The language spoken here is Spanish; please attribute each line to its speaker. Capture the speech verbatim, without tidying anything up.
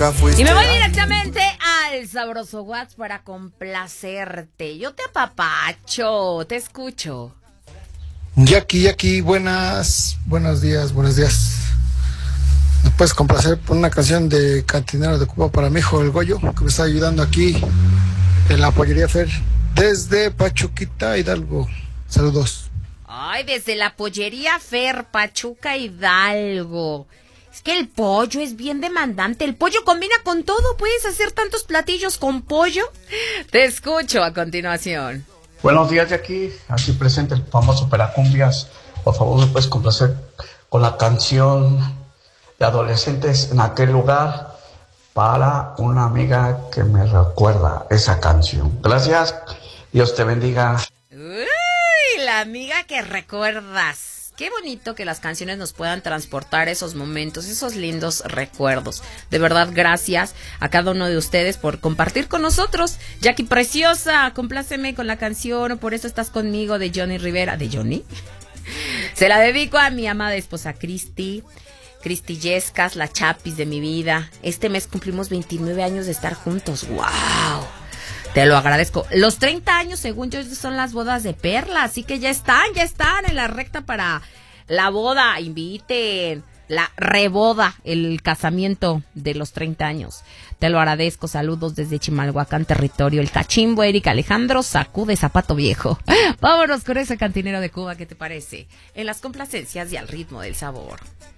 Speaker 1: nunca fuiste.
Speaker 2: Y me voy directamente al sabroso WhatsApp para complacerte. Yo te apapacho, te escucho.
Speaker 3: Jackie, Jackie, buenas, buenos días, buenos días. ¿Me puedes complacer por una canción de Cantinero de Cuba para mi hijo, el Goyo, que me está ayudando aquí en la pollería Fer, desde Pachuquita, Hidalgo? Saludos.
Speaker 2: Ay, desde la pollería Fer, Pachuca, Hidalgo. Es que el pollo es bien demandante. El pollo combina con todo. ¿Puedes hacer tantos platillos con pollo? Te escucho a continuación.
Speaker 4: Buenos días, Jackie. Aquí presente el famoso Peracumbias. Por favor, ¿me puedes complacer con la canción de Adolescentes en aquel lugar para una amiga que me recuerda esa canción? Gracias. Dios te bendiga.
Speaker 2: Uy, la amiga que recuerdas. Qué bonito que las canciones nos puedan transportar esos momentos, esos lindos recuerdos. De verdad, gracias a cada uno de ustedes por compartir con nosotros. Jackie preciosa, compláceme con la canción Por eso estás conmigo de Johnny Rivera. ¿De Johnny? Se la dedico a mi amada esposa Cristi. Cristi Yescas, la chapis de mi vida. Este mes cumplimos veintinueve años de estar juntos. ¡Wow! Te lo agradezco. Los treinta años, según yo, son las bodas de Perla, así que ya están, ya están en la recta para la boda. Inviten la reboda, el casamiento de los treinta años. Te lo agradezco. Saludos desde Chimalhuacán, territorio El Cachimbo. Erika Alejandro, sacude zapato viejo. Vámonos con ese Cantinero de Cuba, ¿qué te parece? En las complacencias y al ritmo del sabor.